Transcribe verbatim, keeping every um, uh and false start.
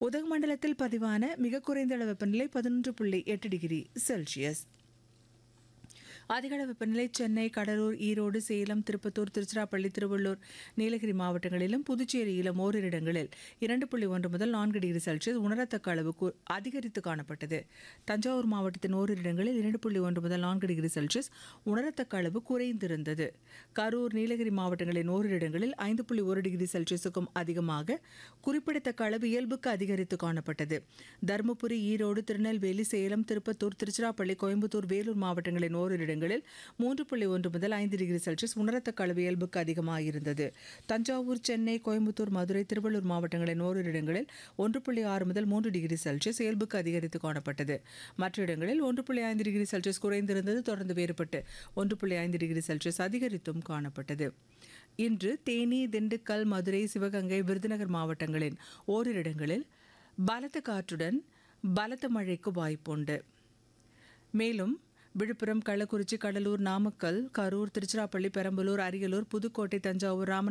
உதகமண்டலத்தில் பதிவான மிக குறைந்த அளவு வெப்பநிலை பதினொன்று புள்ளி எட்டு டிகிரி செல்சியஸ். அதிகளவு வெப்பநிலை சென்னை, கடலூர், ஈரோடு, சேலம், திருப்பத்தூர், திருச்சிராப்பள்ளி, திருவள்ளூர், நீலகிரி மாவட்டங்களிலும் புதுச்சேரியிலும் ஓரிரு இடங்களில் இரண்டு புள்ளி ஒன்று முதல் நான்கு டிகிரி செல்சியஸ் உணரத்தக்க அளவு அதிகரித்து காணப்பட்டது. தஞ்சாவூர் மாவட்டத்தின் ஓரிரு இடங்களில் இரண்டு புள்ளி ஒன்று முதல் நான்கு டிகிரி செல்சியஸ் உணரத்தக்க அளவு குறைந்திருந்தது. கரூர், நீலகிரி மாவட்டங்களின் ஓரிரு இடங்களில் ஐந்து புள்ளி ஒரு டிகிரி செல்சியஸுக்கும் அதிகமாக குறிப்பிடத்தக்க அளவு இயல்புக்கு அதிகரித்து காணப்பட்டது. தருமபுரி, ஈரோடு, திருநெல்வேலி, சேலம், திருப்பத்தூர், திருச்சிராப்பள்ளி, கோயம்புத்தூர், வேலூர் மாவட்டங்களின் ஓரிரு இடங்களில் மூன்று புள்ளி ஒன்று முதல் ஐந்து டிகிரி செல்சியஸ் உணரத்தக்க அளவு இயல்புக்கு அதிகமாக இருந்தது. தஞ்சாவூர், சென்னை, கோயம்புத்தூர், மதுரை, திருவள்ளூர் மாவட்டங்களின் ஓரிரு இடங்களில் ஒன்று புள்ளி ஆறு முதல் மூன்று டிகிரி செல்சியஸ் இயல்புக்கு அதிகரித்து காணப்பட்டது. மற்ற இடங்களில் ஒன்று புள்ளி ஐந்து டிகிரி செல்சியஸ் குறைந்திருந்தது. தொடர்ந்து வேறுபட்டு ஒன்று புள்ளி ஐந்து டிகிரி செல்சியஸ் அதிகரித்தும் காணப்பட்டது. இன்று தேனி, திண்டுக்கல், மதுரை, சிவகங்கை, விருதுநகர் மாவட்டங்களின் ஓரிரு இடங்களில் பலத்த காற்றுடன் பலத்த மழைக்கு வாய்ப்புண்டு. மேலும் விழுப்புரம், கள்ளக்குறிச்சி, கடலூர், நாமக்கல், கரூர், திருச்சிராப்பள்ளி, பெரம்பலூர், அரியலூர், புதுக்கோட்டை, தஞ்சாவூர், ராமநாதபுரம்